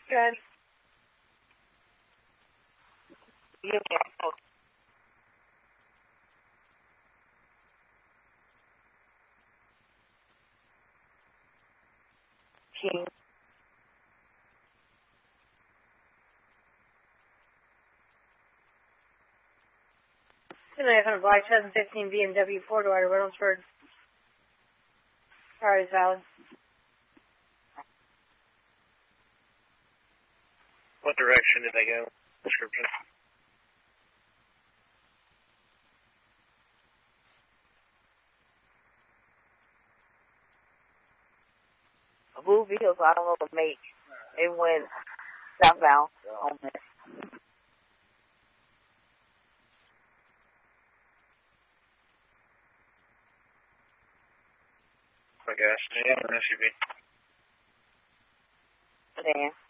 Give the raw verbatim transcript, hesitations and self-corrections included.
Good. You can. King. Tonight on a black twenty fifteen B M W four-door to Reynoldsburg. Sorry, valid. What direction did they go? Description. A blue vehicle, I don't know the make. It went southbound on this. I guess. Yeah, an S U V. Sedan.